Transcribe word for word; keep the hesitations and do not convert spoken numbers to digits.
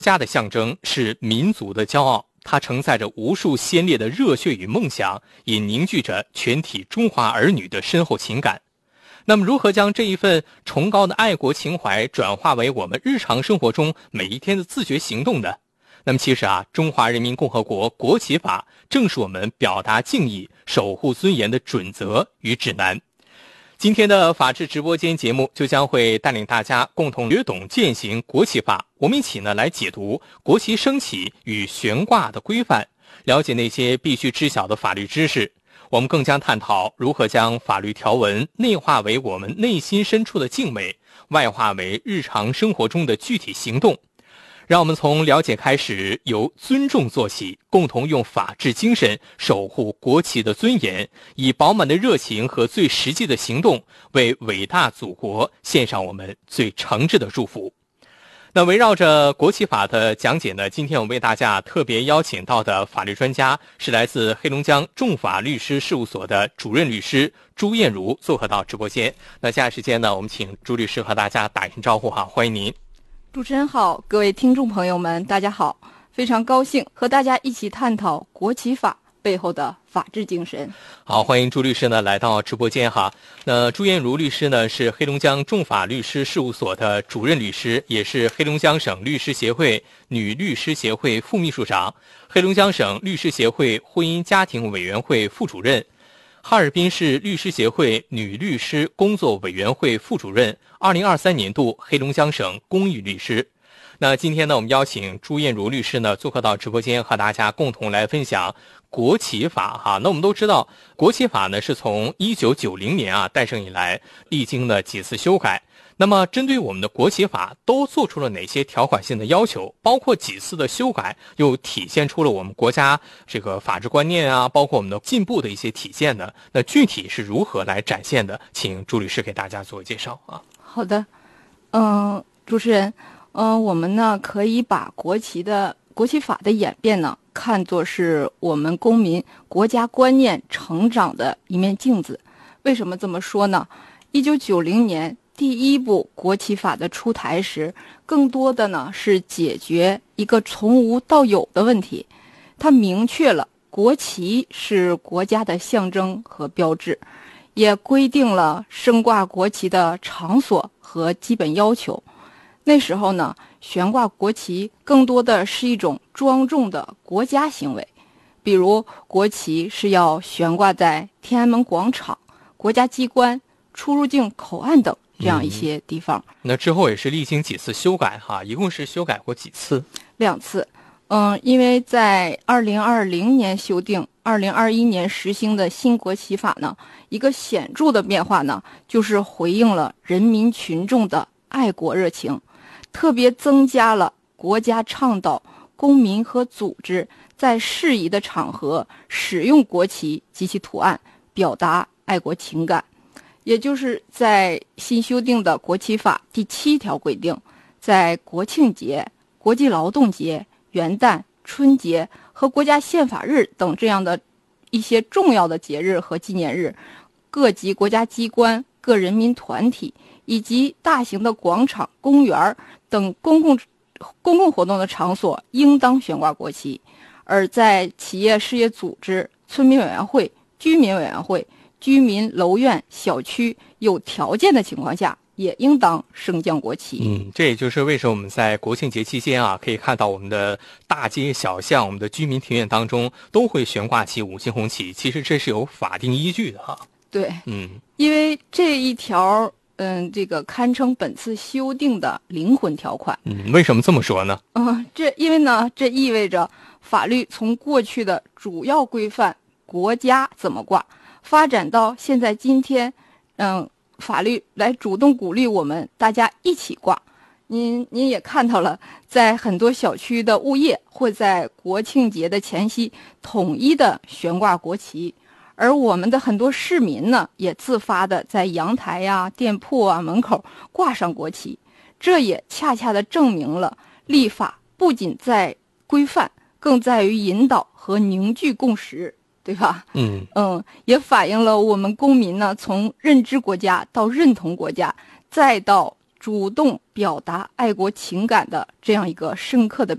家的象征，是民族的骄傲，它承载着无数先烈的热血与梦想，也凝聚着全体中华儿女的深厚情感。那么如何将这一份崇高的爱国情怀转化为我们日常生活中每一天的自觉行动呢？那么其实啊，中华人民共和国国旗法正是我们表达敬意、守护尊严的准则与指南。今天的法治直播间节目就将会带领大家共同学懂践行国旗法，我们一起呢来解读国旗升起与悬挂的规范，了解那些必须知晓的法律知识。我们更将探讨如何将法律条文内化为我们内心深处的敬畏，外化为日常生活中的具体行动。让我们从了解开始，由尊重做起，共同用法治精神守护国旗的尊严，以饱满的热情和最实际的行动，为伟大祖国献上我们最诚挚的祝福。那围绕着国旗法的讲解呢，今天我为大家特别邀请到的法律专家是来自黑龙江众法律师事务所的主任律师朱艳茹做客到直播间。那接下来时间呢，我们请朱律师和大家打一声招呼哈，欢迎您。 主持人好，各位听众朋友们大家好，非常高兴和大家一起探讨国旗法背后的法治精神。 好，欢迎朱律师呢来到直播间哈。那朱艳茹律师呢是黑龙江众法律师事务所的主任律师，也是黑龙江省律师协会女律师协会副秘书长，黑龙江省律师协会婚姻家庭委员会副主任，哈尔滨市律师协会女律师工作委员会副主任，二零二三年度黑龙江省公益律师。那今天呢，我们邀请朱艳茹律师呢做客到直播间，和大家共同来分享国旗法哈。那我们都知道，国旗法呢是从一九九零年啊诞生以来，历经了几次修改。那么针对我们的国旗法都做出了哪些条款性的要求，包括几次的修改又体现出了我们国家这个法治观念啊，包括我们的进步的一些体现呢？那具体是如何来展现的？请朱律师给大家做介绍啊。 好的，嗯、呃，主持人，嗯、呃，我们呢可以把国旗的国旗法的演变呢看作是我们公民国家观念成长的一面镜子。为什么这么说呢？一九九零年第一部国旗法的出台时，更多的呢是解决一个从无到有的问题。它明确了国旗是国家的象征和标志，也规定了升挂国旗的场所和基本要求。那时候呢，悬挂国旗更多的是一种庄重的国家行为，比如国旗是要悬挂在天安门广场、国家机关、出入境口岸等这样一些地方。 嗯、那之后也是历经几次修改哈，一共是修改过几次？ 两次。嗯，因为在二零二零年修订、二零二一年实行的新国旗法呢，一个显著的变化呢，就是回应了人民群众的爱国热情，特别增加了国家倡导公民和组织在适宜的场合使用国旗及其图案，表达爱国情感。也就是在新修订的国旗法第七条规定，在国庆节、国际劳动节、元旦、春节和国家宪法日等这样的一些重要的节日和纪念日，各级国家机关、各人民团体以及大型的广场、公园等公共公共活动的场所应当悬挂国旗，而在企业事业组织、村民委员会、居民委员会、居民楼院、小区有条件的情况下，也应当升降国旗。 嗯，这也就是为什么我们在国庆节期间啊，可以看到我们的大街小巷、我们的居民庭院当中都会悬挂起五星红旗。其实这是有法定依据的哈。 对， 嗯， 因为这一条，嗯，这个堪称本次修订的灵魂条款。 嗯，为什么这么说呢？ 嗯，这因为呢，这意味着法律从过去的主要规范国家怎么挂，发展到现在今天，嗯。法律来主动鼓励我们大家一起挂。您您也看到了，在很多小区的物业会在国庆节的前夕统一的悬挂国旗，而我们的很多市民呢，也自发的在阳台呀、店铺啊门口挂上国旗。这也恰恰的证明了立法不仅在规范，更在于引导和凝聚共识。对吧？ 嗯嗯，也反映了我们公民呢，从认知国家到认同国家，再到主动表达爱国情感的这样一个深刻的